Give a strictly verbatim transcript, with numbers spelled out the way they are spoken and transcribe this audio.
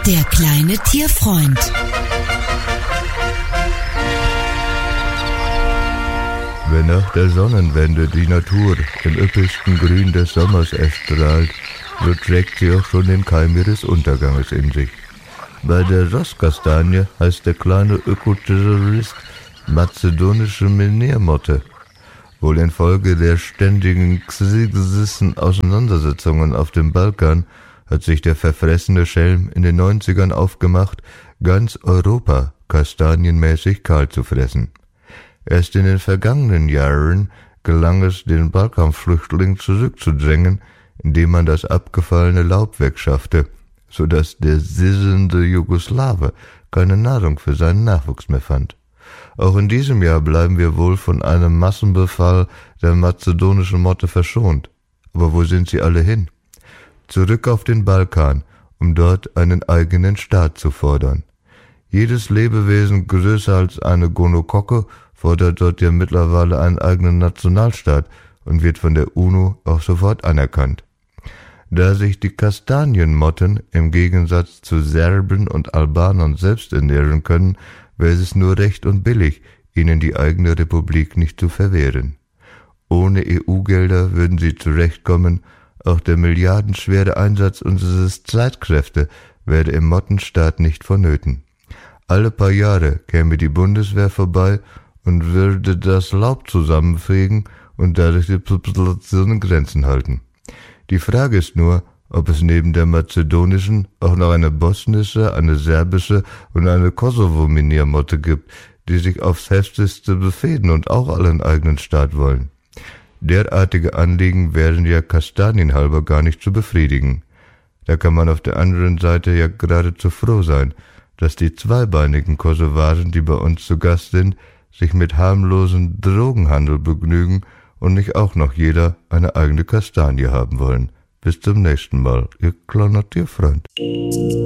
Der kleine Tierfreund. Wenn nach der Sonnenwende die Natur im üppigsten Grün des Sommers erstrahlt, so trägt sie auch schon den Keim ihres Unterganges in sich. Bei der Rosskastanie heißt der kleine Ökoterrorist mazedonische Meniermotte. Wohl infolge der ständigen xyxischen Auseinandersetzungen auf dem Balkan hat sich der verfressene Schelm in den neunzigern aufgemacht, ganz Europa kastanienmäßig kahl zu fressen. Erst in den vergangenen Jahren gelang es, den Balkanflüchtling zurückzudrängen, indem man das abgefallene Laub wegschaffte, so dass der sisselnde Jugoslawe keine Nahrung für seinen Nachwuchs mehr fand. Auch in diesem Jahr bleiben wir wohl von einem Massenbefall der mazedonischen Motte verschont. Aber wo sind sie alle hin? Zurück auf den Balkan, um dort einen eigenen Staat zu fordern. Jedes Lebewesen größer als eine Gonokocke fordert dort ja mittlerweile einen eigenen Nationalstaat und wird von der UNO auch sofort anerkannt. Da sich die Kastanienmotten im Gegensatz zu Serben und Albanern selbst ernähren können, wäre es nur recht und billig, ihnen die eigene Republik nicht zu verwehren. Ohne E U-Gelder würden sie zurechtkommen, auch der milliardenschwere Einsatz unserer Streitkräfte wäre im Mottenstaat nicht vonnöten. Alle paar Jahre käme die Bundeswehr vorbei und würde das Laub zusammenfegen und dadurch die Population in Grenzen halten. Die Frage ist nur, ob es neben der mazedonischen auch noch eine bosnische, eine serbische und eine Kosovo-Miniermotte gibt, die sich aufs heftigste befehden und auch einen eigenen Staat wollen. Derartige Anliegen wären ja kastanienhalber gar nicht zu befriedigen. Da kann man auf der anderen Seite ja geradezu froh sein, dass die zweibeinigen Kosovaren, die bei uns zu Gast sind, sich mit harmlosen Drogenhandel begnügen und nicht auch noch jeder eine eigene Kastanie haben wollen. Bis zum nächsten Mal, Ihr kleiner Tierfreund.